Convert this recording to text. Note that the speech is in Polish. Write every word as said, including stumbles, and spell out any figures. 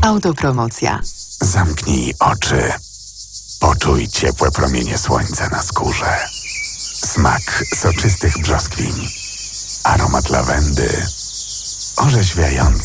Autopromocja. Zamknij oczy. Poczuj ciepłe promienie słońca na skórze. Smak soczystych brzoskwiń. Aromat lawendy. Orzeźwiający.